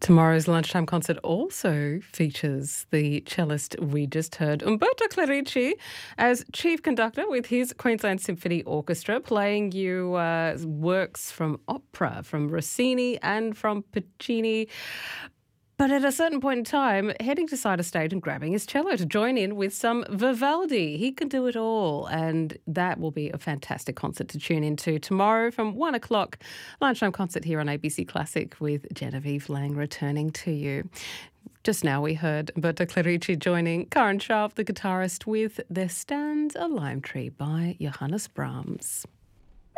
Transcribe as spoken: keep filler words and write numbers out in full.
Tomorrow's lunchtime concert also features the cellist we just heard, Umberto Clerici, as chief conductor with his Queensland Symphony Orchestra, playing you uh, works from opera, from Rossini and from Puccini. But at a certain point in time, heading to side of stage and grabbing his cello to join in with some Vivaldi. He can do it all, and that will be a fantastic concert to tune into tomorrow from one o'clock. Lunchtime concert here on A B C Classic with Genevieve Lang returning to you. Just now we heard Umberto Clerici joining Karen Sharp, the guitarist, with There Stands a Lime Tree by Johannes Brahms.